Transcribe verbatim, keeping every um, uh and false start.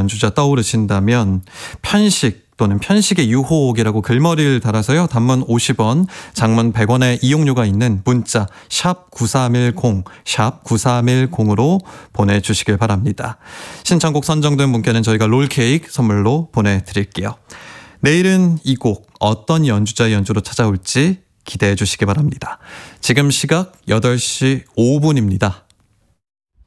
연주자 떠오르신다면 편식 또는 편식의 유혹이라고 글머리를 달아서요. 단문 오십 원, 장문 백 원의 이용료가 있는 문자 샵 구삼일공, 샵 구삼일공으로 보내주시길 바랍니다. 신청곡 선정된 분께는 저희가 롤케이크 선물로 보내드릴게요. 내일은 이 곡 어떤 연주자의 연주로 찾아올지 기대해 주시기 바랍니다. 지금 시각 여덟 시 오 분입니다.